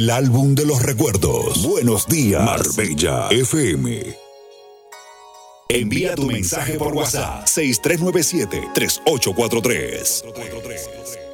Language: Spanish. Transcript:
El álbum de los recuerdos. Buenos días, Marbella FM. Envía tu mensaje por WhatsApp 6397-3843.